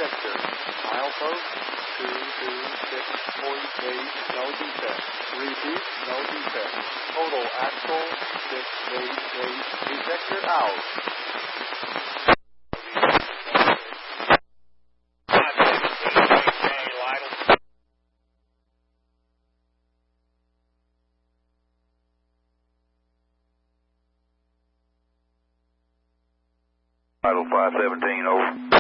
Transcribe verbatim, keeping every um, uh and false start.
sector. Milepost two two six point eight, no defect. Repeat, no defect. Total axle six eight eight, detector out. Idle five seventeen, over.